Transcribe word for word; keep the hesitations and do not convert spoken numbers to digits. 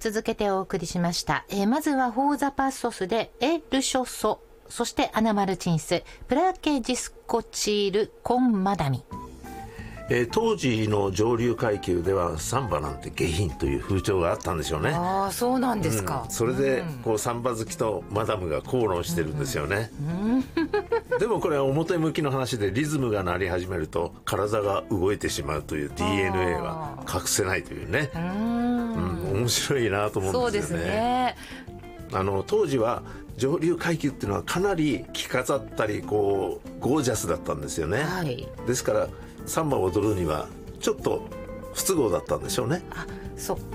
続けてお送りしました。えー、まずはフォーザパッソスでエルショソ、そしてアナマルチンスプラケジスコチールコンマダミ。 えー、当時の上流階級ではサンバなんて下品という風潮があったんでしょうね。 ああ、そうなんですか。 うん、それでこうサンバ好きとマダムが口論してるんですよね、うん、でもこれは表向きの話で、リズムが鳴り始めると体が動いてしまうという ディーエヌエー は隠せないというね。うん、面白いなと思うんですよね。そうですね。あの当時は上流階級っていうのはかなり着飾ったりこうゴージャスだったんですよね、はい、ですからサンバを踊るにはちょっと不都合だったんでしょうね。 あ、そっ